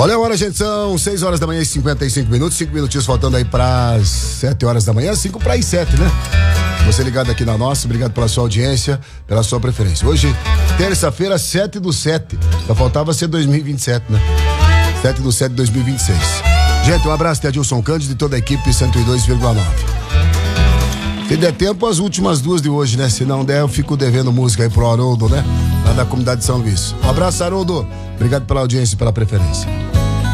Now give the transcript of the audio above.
Olha a hora, gente, são 6 horas da manhã e 55 minutos, 5 minutinhos faltando aí para 7 horas da manhã, 5 para as 7, né? Você ligado aqui na nossa, obrigado pela sua audiência, pela sua preferência. Hoje, terça-feira, 7/7, só faltava ser 2027, né? 7/7/2026. Gente, um abraço de Adilson Cândido e toda a equipe 102,9. Se der tempo, as últimas duas de hoje, né? Se não der, eu fico devendo música aí pro Haroldo, né? Lá da comunidade de São Luís. Um abraço, Haroldo. Obrigado pela audiência e pela preferência.